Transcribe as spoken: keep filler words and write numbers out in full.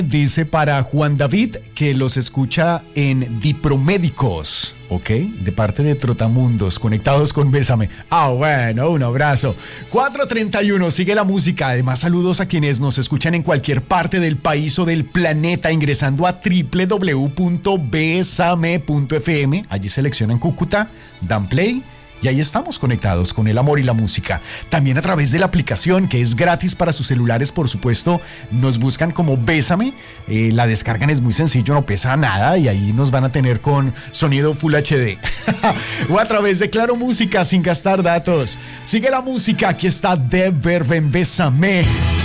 Dice para Juan David que los escucha en Dipromédicos, ¿ok? De parte de Trotamundos, conectados con Bésame. Ah, bueno, un abrazo. cuatro treinta y uno, sigue la música. Además, saludos a quienes nos escuchan en cualquier parte del país o del planeta ingresando a doble u doble u doble u punto besame punto efe eme. Allí seleccionan Cúcuta, dan play. Y ahí estamos conectados con el amor y la música. También a través de la aplicación que es gratis para sus celulares, por supuesto. Nos buscan como Bésame. Eh, la descargan, es muy sencillo, no pesa nada. Y ahí nos van a tener con sonido Full H D. O a través de Claro Música sin gastar datos. Sigue la música. Aquí está De Verben Bésame.